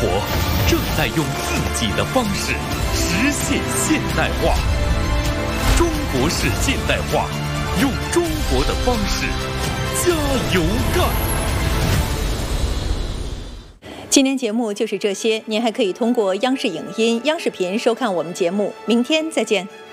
活正在用自己的方式实现现代化。中国式现代化，用中国的方式加油干！ 今天节目就是这些，您还可以通过央视影音、央视频收看我们节目。明天再见。